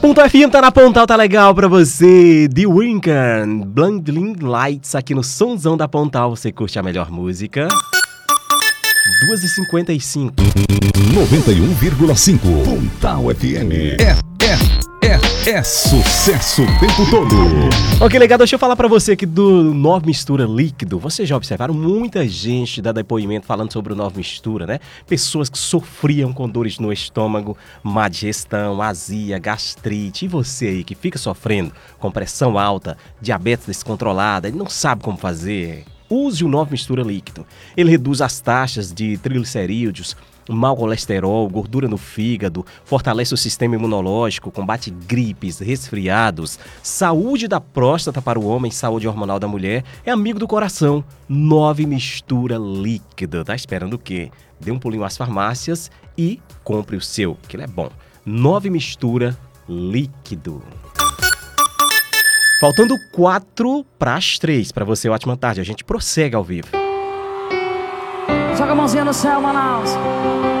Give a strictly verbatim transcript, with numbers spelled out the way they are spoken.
Ponto F M tá na Pontal, tá legal pra você. The Weeknd, Blinding Lights aqui no Sonzão da Pontal. Você curte a melhor música? duas e cinquenta e cinco. noventa e um vírgula cinco. Pontal F M. É, é, é, é sucesso o tempo todo. Ok, legal, deixa eu falar pra você aqui do Nova Mistura Líquido. Vocês já observaram muita gente dá depoimento falando sobre o Nova Mistura, né? Pessoas que sofriam com dores no estômago, má digestão, azia, gastrite. E você aí que fica sofrendo com pressão alta, diabetes descontrolada e não sabe como fazer? Use o Nova Mistura Líquido. Ele reduz as taxas de triglicerídeos, mau colesterol, gordura no fígado, fortalece o sistema imunológico, combate gripes, resfriados, saúde da próstata para o homem, saúde hormonal da mulher, é amigo do coração. Nova Mistura Líquido. Tá esperando o quê? Dê um pulinho às farmácias e compre o seu, que ele é bom. Nova Mistura Líquido. Faltando quatro para as três. Para você, ótima tarde. A gente prossegue ao vivo. Joga a mãozinha no céu, Manaus.